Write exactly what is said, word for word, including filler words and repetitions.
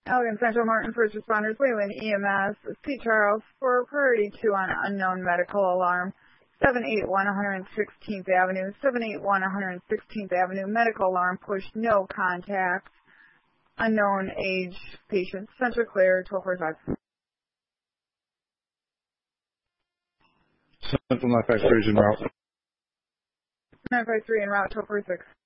Allegan Central Martin First Responders, Wayland E M S, C. Charles for priority two on unknown medical alarm, seven eight one one hundred sixteenth Avenue, seven eight one one hundred sixteenth Avenue, medical alarm push, no contact, unknown age patient, Central Clear, twelve forty-five. Central nine five three is en route. nine five three en route, twelve forty-six.